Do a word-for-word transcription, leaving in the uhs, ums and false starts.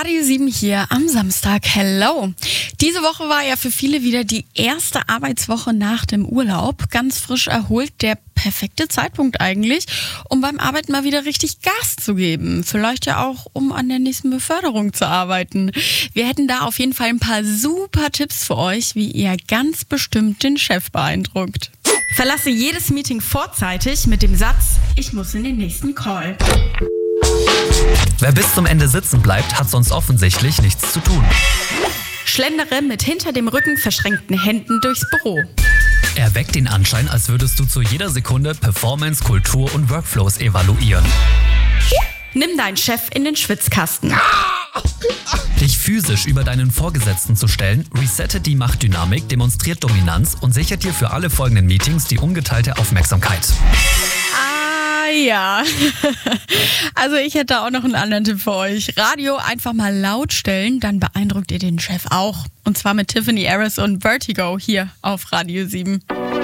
Radio sieben hier am Samstag. Hello. Diese Woche war ja für viele wieder die erste Arbeitswoche nach dem Urlaub. Ganz frisch erholt, der perfekte Zeitpunkt eigentlich, um beim Arbeiten mal wieder richtig Gas zu geben. Vielleicht ja auch, um an der nächsten Beförderung zu arbeiten. Wir hätten da auf jeden Fall ein paar super Tipps für euch, wie ihr ganz bestimmt den Chef beeindruckt. Verlasse jedes Meeting vorzeitig mit dem Satz, ich muss in den nächsten Call. Wer bis zum Ende sitzen bleibt, hat sonst offensichtlich nichts zu tun. Schlendere mit hinter dem Rücken verschränkten Händen durchs Büro. Erweckt den Anschein, als würdest du zu jeder Sekunde Performance, Kultur und Workflows evaluieren. Nimm deinen Chef in den Schwitzkasten. Dich physisch über deinen Vorgesetzten zu stellen, resettet die Machtdynamik, demonstriert Dominanz und sichert dir für alle folgenden Meetings die ungeteilte Aufmerksamkeit. Ah ja, also ich hätte auch noch einen anderen Tipp für euch. Radio einfach mal laut stellen, dann beeindruckt ihr den Chef auch. Und zwar mit Tiffany Harris und Vertigo hier auf Radio sieben.